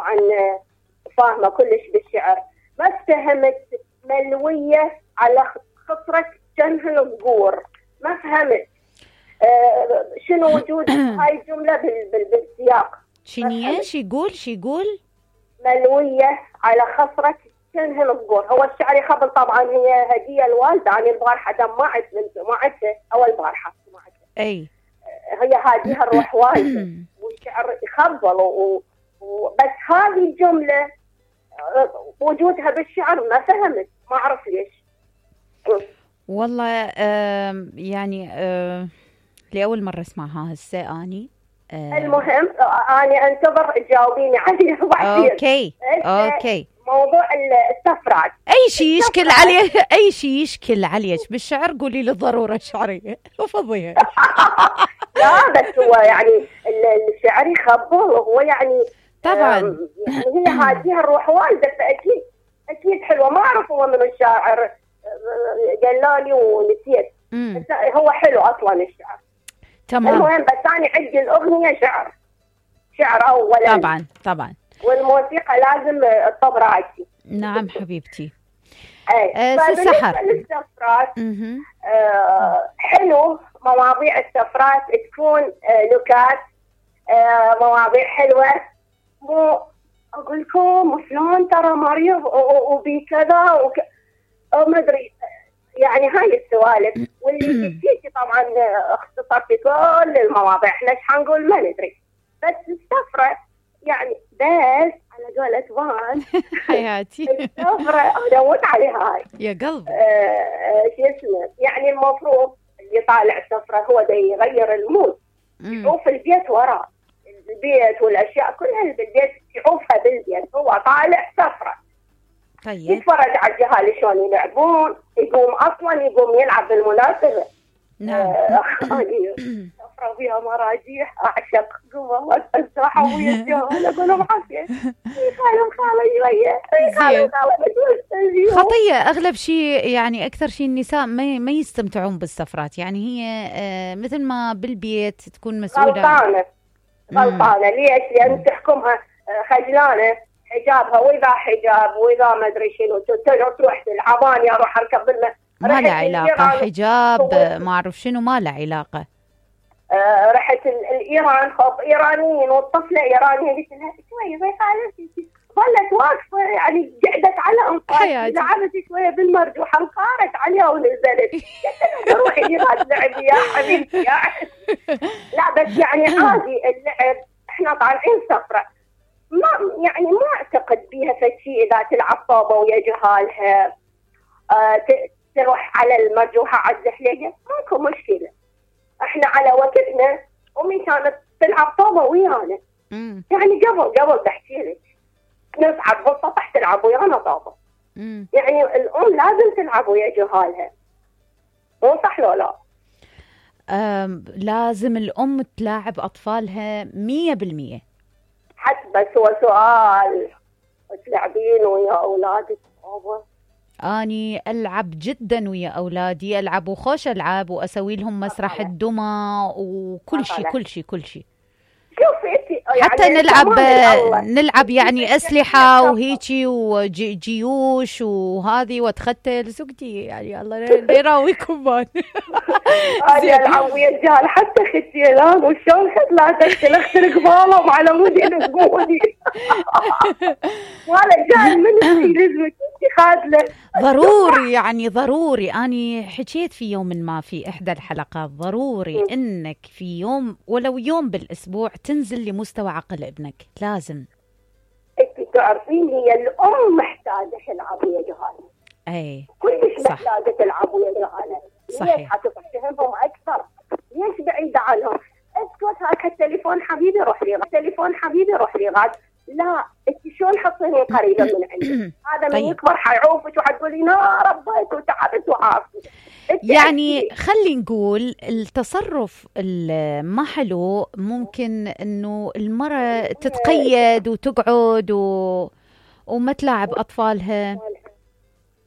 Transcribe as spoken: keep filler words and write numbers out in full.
طبعا فاهمة كلش بالشعر، بس فهمت ملوية على خصرك جنه الصقور، ما فهمت آه شنو وجود هاي الجملة بالسياق. شنو شي يقول شي يقول ملوية على خصرك جنه الصقور. هو الشعر يخبل طبعا، هي هدية الوالدة عن البارحة دمعت بنته ما عدته أول البارحة أي هي هاديها الروح والدة والشعر يخبل و... و... بس هذه الجملة وجودها بالشعر ما فهمت، ما أعرف ليش. والله آه يعني آه لأول مرة اسمعها هسه أني. آه المهم أنا أنتظر تجاوبيني عليها بعدين. أوكي أوكي. موضوع السفرات أي شيء يشكل عليه أي شيء يشكل عليك بالشعر قولي لي ضرورة شعرية وفضيها. لا بس هو يعني الشعر يخبل وهو يعني طبعا يعني هي هاديها الروح والدة، فأكيد أكيد حلوة. ما أعرف هو من الشاعر، قال لي ونسيت، بس هو حلو أصلا الشعر. تمام. المهم بس أنا عندي الأغنية شعر شعر أولا طبعا طبعا، والموسيقى لازم الطبراتي. نعم حبيبتي. اي فبالنسبة للسفرات آه حلو مواضيع السفرات تكون آه نكات، آه مواضيع حلوة، مو أقول لكم فلان ترى مريض وبكذا وك... ما أدري يعني هاي السوالف. واللي جديتي طبعا اختصرت كل المواضيع، احنا ايش حنقول ما ندري، بس السفرة يعني بس على قولة وان حياتي السفرة أنا أموت عليها هاي يا قلبي. آه شو اسمه يعني المفروض اللي طالع سفرة هو ده يغير المود، يشوف البيت وراه، البيت والأشياء كلها اللي بالبيت يشوفها بالبيت، هو طالع سفرة. طيب يتفرج على الجهال شلون يلعبون، يقوم أصلا يقوم يلعب بالمناسبة. نعم. سفرة فيها مراجيح أعشق قوة وأتساحة ويا الجهال أقول لهم حسين خالم خالي ويا خالم خالي. خطية أغلب شيء يعني أكثر شيء النساء ما ما يستمتعون بالسفرات، يعني هي آه مثل ما بالبيت تكون مسؤولة. غلطانة غلطانة ليش؟ لأن تحكمها خجلانة حجابها، وإذا حجاب وإذا ما أدري شنو تروح تلعبان يا روح أركب لنا ما له علاقة حجاب ما أعرف شنو، ما له علاقة. آه رحت الإيران خب إيرانيين والطفلة إيرانية قلت لها شوية زي خالتي، ظلت واقفة يعني قعدت على أنقاض لعبت شوية بالمرجوحة انقارت عليها ونزلت. قلت لها روحي إيران لعبي يا حبيبتي يا لا بس يعني عادي اللعب، احنا طالعين سفرة ما يعني ما أعتقد بيها فشي إذا تلعب طوبة ويا جهالها آه تروح على المرجوحة على الزحليقة ماكو مشكلة. احنا على وقتنا امي كانت تلعب طوبه ويانا، يعني قبل قبل بحكي لك نصعد بالسطح تلعب ويانا طوبه، يعني الام لازم تلعب ويا جهالها، مو صح لو لا؟ لازم الام تلاعب اطفالها مية بالمية. حتى بس هو سؤال تلعبين ويا اولادك طوبه؟ أني ألعب جدا ويا أولادي، ألعب وخوش ألعب وأسوي لهم مسرح الدمى وكل شيء كل شيء كل شيء. شوفي حتى يعني نلعب نلعب يعني أسلحة وهيجي وجيوش وهذه وتختل سكتي يعني الله لا يراويكم بان. أنا ألعب ويا الجهال حتى ختيلان وشون لا تختل اختل قبالهم على مودي نقولي. ولا الجهال من لازمك خادله ضروري يعني ضروري. أنا حكيت في يوم ما في إحدى الحلقات ضروري م. إنك في يوم ولو يوم بالأسبوع تنزل لمستوى عقل ابنك، لازم. أنت تعرفين هي الأم محتاجة تلعب ويا جهالها، أي كلش محتاجة تلعب ويا جهالها. صحيح. ليش حتفهمهم أكثر؟ ليش بعيدة عنهم؟ اسكت هاك التليفون حبيبي روح لي التليفون حبيبي روح لي غاد. لا انت شلون حطيني قريبه من عندي؟ هذا من يكبر حيعوفك وحتقولي نا ربيت وتعبت وعافت. يعني خلي نقول التصرف ما حلو، ممكن انه المرأة تتقيد وتقعد و... وما تلاعب اطفالها.